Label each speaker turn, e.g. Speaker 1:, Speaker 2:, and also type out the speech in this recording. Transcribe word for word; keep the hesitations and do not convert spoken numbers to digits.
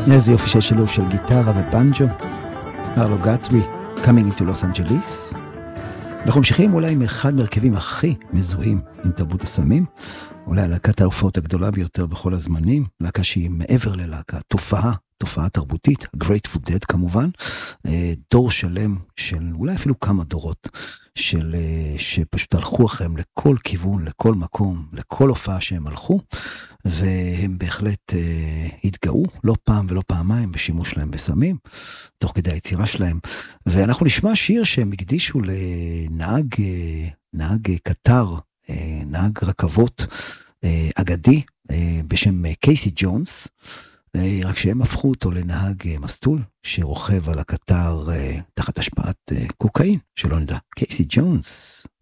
Speaker 1: איזה יופי של שילוב של גיטרה ובנג'ו. ארלו גטרי, Coming into Los Angeles. אנחנו ממשיכים אולי עם אחד מהרכבים הכי מזוהים עם תרבות הסמים, אולי להקת ההופעות הגדולה ביותר בכל הזמנים, להקה שהיא מעבר ללהקה, תופעה, תופעה תרבותית, Grateful Dead כמובן, דור שלם של אולי אפילו כמה דורות, של, שפשוט הלכו אחריהם לכל כיוון, לכל מקום, לכל הופעה שהם הלכו, והם בהחלט אה, התגאו לא פעם ולא פעמיים בשימוש להם בסמים, תוך כדי היצירה שלהם. ואנחנו נשמע שיר שהם הקדישו לנהג אה, נהג קטר, אה, נהג רכבות אה, אגדי אה, בשם קייסי ג'ונס, אה, רק שהם הפכו אותו לנהג אה, מסטול שרוכב על הקטר אה, תחת השפעת אה, קוקאין, שלא נדע. קייסי ג'ונס.